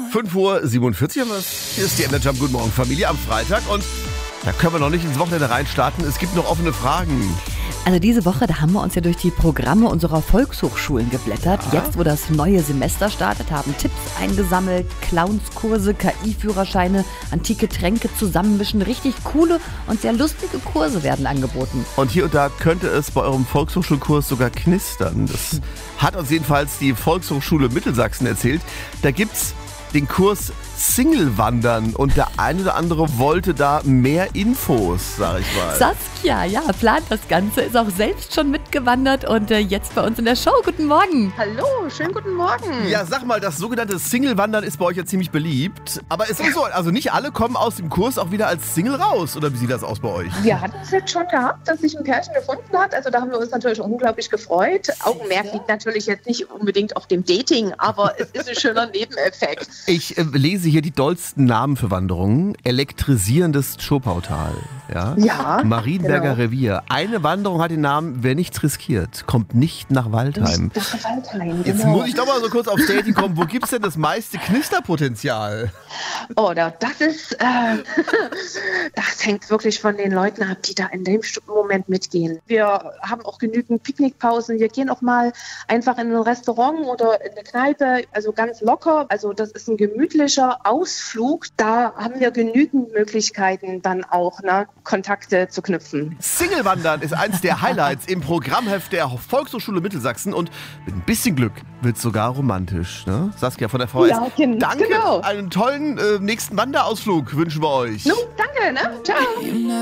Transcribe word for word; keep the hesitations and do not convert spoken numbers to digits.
fünf Uhr siebenundvierzig haben wir es. Hier ist die Energy Jump. Guten Morgen, Familie, am Freitag. Und da können wir noch nicht ins Wochenende reinstarten. Es gibt noch offene Fragen. Also diese Woche, da haben wir uns ja durch die Programme unserer Volkshochschulen geblättert. Ja. Jetzt, wo das neue Semester startet, haben Tipps eingesammelt, Clownskurse, K I-Führerscheine, antike Tränke zusammenmischen. Richtig coole und sehr lustige Kurse werden angeboten. Und hier und da könnte es bei eurem Volkshochschulkurs sogar knistern. Das hat uns jedenfalls die Volkshochschule Mittelsachsen erzählt. Da gibt's den Kurs Single-Wandern und der eine oder andere wollte da mehr Infos, sag ich mal. Saskia, ja, plant das Ganze, ist auch selbst schon mitgewandert und äh, jetzt bei uns in der Show. Guten Morgen. Hallo, schönen guten Morgen. Ja, sag mal, das sogenannte Single-Wandern ist bei euch ja ziemlich beliebt. Aber es ist so, also nicht alle kommen aus dem Kurs auch wieder als Single raus. Oder wie sieht das aus bei euch? Wir hatten es jetzt schon gehabt, dass sich ein Pärchen gefunden hat. Also da haben wir uns natürlich unglaublich gefreut. Augenmerk liegt natürlich jetzt nicht unbedingt auf dem Dating, aber es ist ein schöner Nebeneffekt. Ich äh, lese hier die dollsten Namen für Wanderungen. Elektrisierendes Schopautal. Ja, Ja, Marienberger genau. Revier. Eine Wanderung hat den Namen, wer nichts riskiert, kommt nicht nach Waldheim. Nicht nach Waldheim, Jetzt genau. muss ich doch mal so kurz aufs Dating kommen. Wo gibt's denn das meiste Knisterpotenzial? Oh, da- das ist, äh, das hängt wirklich von den Leuten ab, die da in dem Moment mitgehen. Wir haben auch genügend Picknickpausen. Wir gehen auch mal einfach in ein Restaurant oder in eine Kneipe, also ganz locker. Also das ist ein gemütlicher Ausflug. Da haben wir genügend Möglichkeiten, dann auch ne, Kontakte zu knüpfen. Single-Wandern ist eins der Highlights im Programmheft der Volkshochschule Mittelsachsen und mit ein bisschen Glück wird es sogar romantisch. Ne? Saskia von der V S, Ja, gen- danke, genau. einen tollen äh, nächsten Wanderausflug wünschen wir euch. Nun, danke, ne? Ciao.